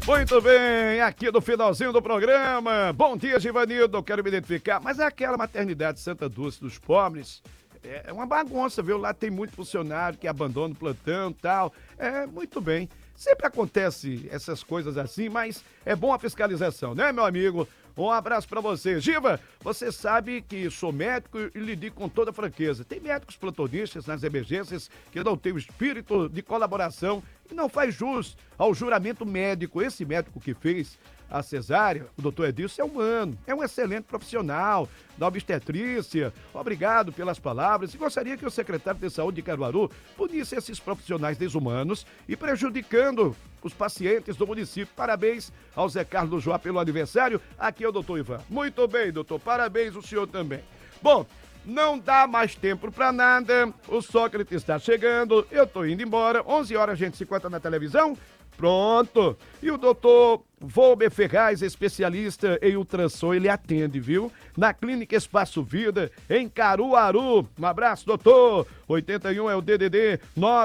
Muito bem, aqui no finalzinho do programa. Bom dia, Givanildo. Quero me identificar, mas é aquela maternidade Santa Dulce dos Pobres. É uma bagunça, viu? Lá tem muito funcionário que abandona o plantão e tal. Muito bem. Sempre acontece essas coisas assim, mas é bom a fiscalização, né, meu amigo? Um abraço pra você. Giva, você sabe que sou médico e lhe digo com toda franqueza. Tem médicos plantonistas nas emergências que não têm o espírito de colaboração e não faz jus ao juramento médico. Esse médico que fez a cesárea, o doutor Edilson, é humano, é um excelente profissional da obstetrícia. Obrigado pelas palavras e gostaria que o secretário de Saúde de Caruaru punisse esses profissionais desumanos e prejudicando os pacientes do município. Parabéns ao Zé Carlos Joá pelo aniversário. Aqui é o doutor Ivan. Muito bem, doutor. Parabéns, o senhor também. Bom, não dá mais tempo pra nada. O Sócrates está chegando. Eu tô indo embora. 11 horas a gente se encontra na televisão. Pronto. E o doutor Volber Ferraz, especialista em ultrassom, ele atende, viu? Na Clínica Espaço Vida, em Caruaru. Um abraço, doutor. 81 é o DDD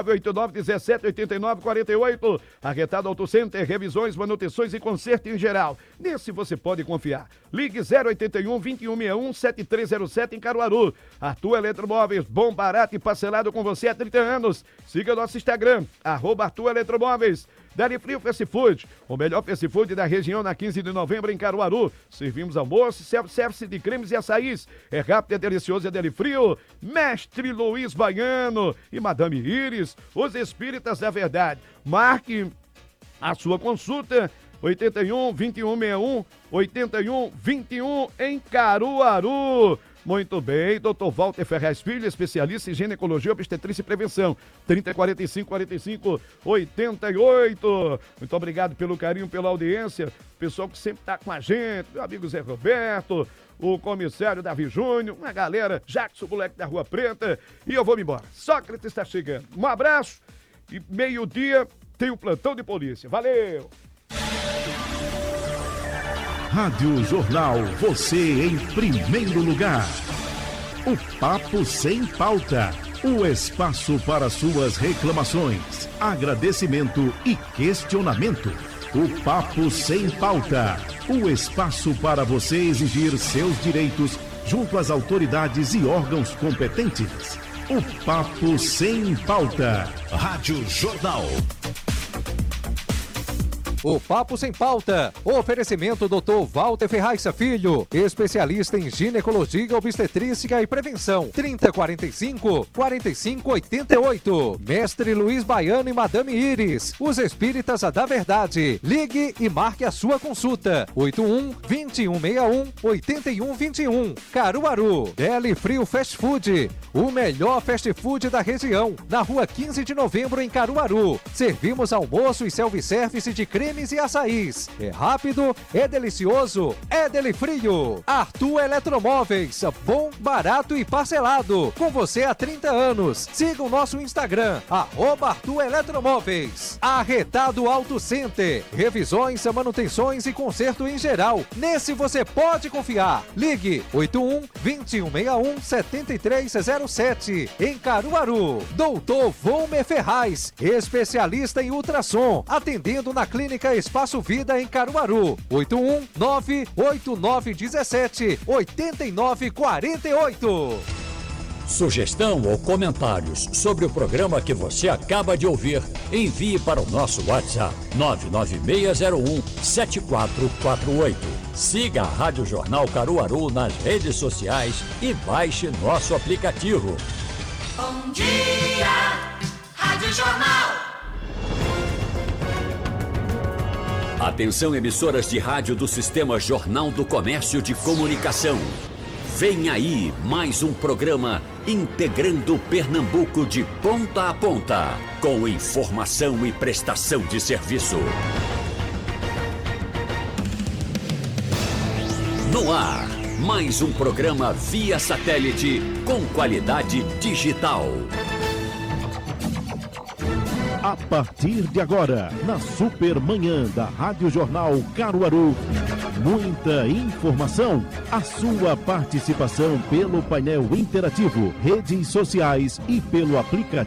989-1789-48. Arretado Auto Center, revisões, manutenções e conserto em geral. Nesse você pode confiar. Ligue 081-2161-7307 em Caruaru. Arthur Eletromóveis, bom, barato e parcelado com você há 30 anos. Siga nosso Instagram, @Arthur Eletromóveis. Deli Frio Fast Food, o melhor fast food da região, na 15 de novembro em Caruaru. Servimos almoço, self-service de cremes e açaís. É rápido, é delicioso, é Deli Frio. Mestre Luiz Baiano e Madame Iris, os espíritas da verdade. Marque a sua consulta, 81-2161-81-21 em Caruaru. Muito bem, doutor Walter Ferraz Filho, especialista em ginecologia, obstetrícia e prevenção. 3045-45-88. Muito obrigado pelo carinho, pela audiência. Pessoal que sempre está com a gente, meu amigo Zé Roberto, o comissário Davi Júnior, uma galera, Jackson, moleque da Rua Preta. E eu vou me embora. Sócrates está chegando. Um abraço e meio-dia tem o plantão de polícia. Valeu! Rádio Jornal, você em primeiro lugar. O Papo Sem Pauta, o espaço para suas reclamações, agradecimento e questionamento. O Papo Sem Pauta, o espaço para você exigir seus direitos junto às autoridades e órgãos competentes. O Papo Sem Pauta. Rádio Jornal. O Papo Sem Pauta. Oferecimento Dr. Walter Ferraz Filho, especialista em ginecologia, obstetrícia e prevenção. 3045-4588. Mestre Luiz Baiano e Madame Iris, os espíritas da verdade. Ligue e marque a sua consulta. 81-2161-8121. Caruaru. Deli Frio Fast Food, o melhor fast food da região. Na rua 15 de novembro em Caruaru. Servimos almoço e self-service de cremes e açaís. É rápido, é delicioso, é Deli Frio. Arthur Eletromóveis, bom, barato e parcelado. Com você há 30 anos. Siga o nosso Instagram, @Arthur Eletromóveis. Arretado Auto Center, revisões, manutenções e conserto em geral. Nesse você pode confiar. Ligue 81-2161-7307 em Caruaru. Doutor Volmer Ferraz, especialista em ultrassom, atendendo na Clínica Espaço Vida em Caruaru. 81-98917-8948. Sugestão ou comentários sobre o programa que você acaba de ouvir, envie para o nosso WhatsApp 99601-7448. Siga a Rádio Jornal Caruaru nas redes sociais e baixe nosso aplicativo. Bom dia, Rádio Jornal. Atenção, emissoras de rádio do Sistema Jornal do Comércio de Comunicação. Vem aí mais um programa integrando Pernambuco de ponta a ponta, com informação e prestação de serviço. No ar, mais um programa via satélite com qualidade digital. A partir de agora, na Supermanhã da Rádio Jornal Caruaru, muita informação, a sua participação pelo painel interativo, redes sociais e pelo aplicativo.